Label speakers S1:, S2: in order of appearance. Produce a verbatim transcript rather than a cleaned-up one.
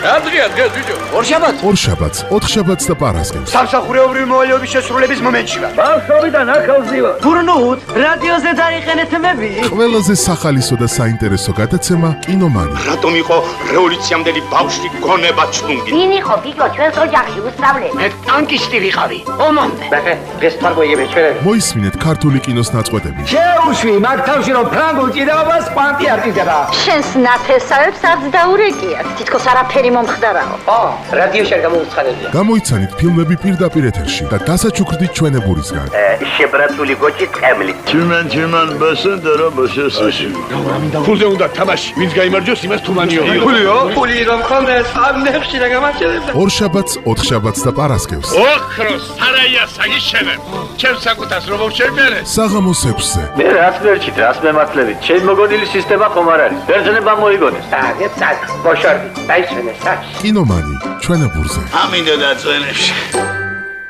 S1: რა დღეა დღეს ბიჭო?
S2: ორშაბათს.
S3: ორშაბათს, ოთხშაბათს და პარასკევს.
S2: სამსახურეობრივი მოვალეობის შესრულების მომენტში ვარ.
S4: ბავშვობიდან ახალზევა.
S2: გურნუთ, რადიოზე დაიყენეთ მები.
S3: ყველაზე სახალისო და საინტერესო გადაცემა კინომანი.
S5: რატომ იყო რევოლუციამდელი ბავშვი გონება ჩუნგი?
S6: ვინ იყო ბიჭო ჩვენს ოჯახში უსწავლელი?
S2: მე ტანკისტი ვიყავი.
S6: ომამდე.
S4: ბახე, დღეს თარგოიები ჩვენ.
S3: მოისმინეთ ქართული კინოს ნაწყვეტები.
S4: შეუშვი, მაგ თავში რომ ფრანგულ ჭიდაობას კვანტი არ ჭიდდება.
S6: შენს ნათესავებს არც დაურეკიათ. თითქოს არაფერი მომხდარაო.
S4: ო, რადიოში არ გამოუცხადებია.
S3: გამოიცანით ფილმები პირდაპირ ეთერში და დასაჩუქრდით ჩვენებურისგან.
S4: შებრაცული გოჭი ტყემლი.
S7: Tümen tümen basın dara basıyorsun.
S1: ფულზე უნდა თამაში. ვინც გაიმარჯვოს იმას თუმანიო.
S2: ფულიო? ფული რომ ხონდეს, ამ ნებში რა გამარჯვებდა.
S3: ორშაბათს, ოთხშაბათს და პარასკევს.
S1: ოქროს სარაია საგიშენებ. ჩემ საკუთას რომ შევმერე.
S3: საღამოს ექვსზე.
S7: Ne rast verçit, rast mematlevi. Çel mogodili sistema komar არის. ბერძნება მოიგონეს.
S4: აგეთ სად, ბოშორდი, დაიჩვენე სად.
S3: კინომანი ჩვენებურზე.
S5: ამინდა და წვენებში.